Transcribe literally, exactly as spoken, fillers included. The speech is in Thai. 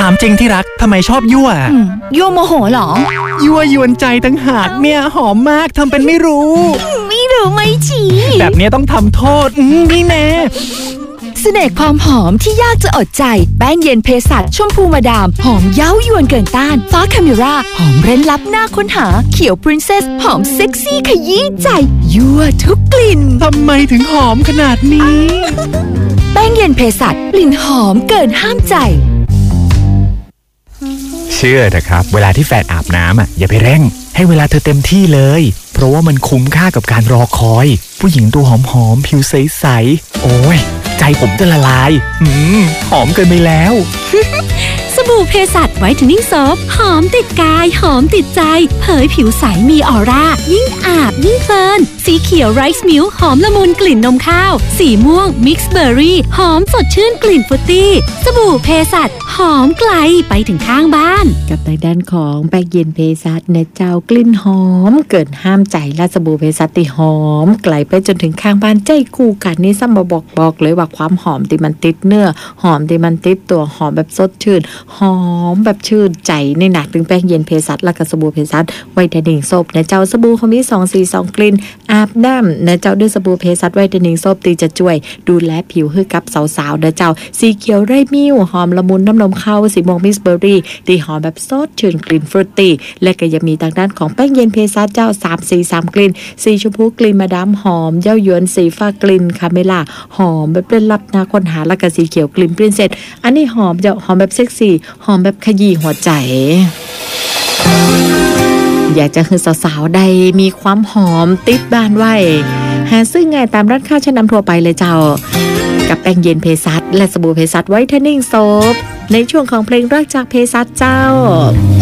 ามจริงที่รักทำไมชอบยั่วยั่วโมโหเหรอยั่วยวนใจตั้งหากเนี่ยหอมมากทำเป็นไม่รู้ไม่รู้ไม่ชี้แบบนี้ต้องทำโทษนี่แน่เสน่ห์ความหอมที่ยากจะอดใจแป้งเย็นเภสัชชมพูมาดามหอมเย้ายวนเกินต้านฟ้าคาเมราหอมเร้นลับน่าค้นหาเขียวพรินเซสหอมเซ็กซี่ขยี้ใจยั่วทุกกลิ่นทำไมถึงหอมขนาดนี้แป้งเย็นเภสัชกลิ่นหอมเกินห้ามใจเชื่อเถอะครับเวลาที่แฟนอาบน้ำอ่ะอย่าไปเร่งให้เวลาเธอเต็มที่เลยเพราะว่ามันคุ้มค่ากับการรอคอยผู้หญิงตัวหอมๆผิวใสๆโอ้ยใจผมจะละลายอืมหอมเกินไปแล้วสบู่เภสัชไวท์เทนนิ่งโซฟหอมติดกายหอมติดใจเผยผิวใสมีออร่ายิ่งอาบยิ่งเพลินสีเขียวไรซ์มิลค์หอมละมุนกลิ่นนมข้าวสีม่วงมิกซ์เบอร์รี่หอมสดชื่นกลิ่นฟรุตตี้สบู่เภสัชหอมไกลไปถึงข้างบ้านกับในด้านของแป้งเย็นเภสัชเนเจ้ากลิ่นหอมเกินห้ามใจและสบู่เภสัชที่หอมไกลไปจนถึงข้างบ้านใจคู่กันนี่ซ้ำมาบอกบอกเลยว่าความหอมที่มันติดเนื้อหอมที่มันติดตัวหอมแบบสดชื่นหอมแบบชื่นใจในหนักถึงแป้งเย็นเภสัชและกับสบู่เภสัชไวท์เทนนิ่งโซฟนะเจ้าสบู่เขามีสองสีสองกลิ่นอาบน้ำนะเจ้าด้วยสบู่เภสัชไวท์เทนนิ่งโซฟตีจะช่วยดูแลผิวให้กับสาวๆนะเจ้าสีเขียวไรมิ้วหอมละมุนน้ำนมข้าวสีม่วงมิกซ์เบอร์รี่ตีหอมแบบสดชื่นกลิ่นฟรุตตี้และก็ยังมีทางด้านของแป้งเย็นเภสัชเจ้าสามสีสามกลิ่นสีชมพูกลิ่นมาดามหอมเย้ายวนสีฟ้ากลิ่นคาเมล่าหอมแบบเป็นลับนาค้นหาและก็สีเขียวกลิ่นปรินเซสอันนี้หอมเจ้าหอมแบบเซ็กซี่หอมแบบขยี้หัวใจอยากจะให้สาวๆได้มีความหอมติดบ้านไว้หาซื้อง่ายตามร้านค้าชั้นนำทั่วไปเลยเจ้ากับแป้งเย็นเภสัชและสบู่เภสัชไวท์เทนนิ่งโซฟในช่วงของเพลงรักจากเภสัชเจ้า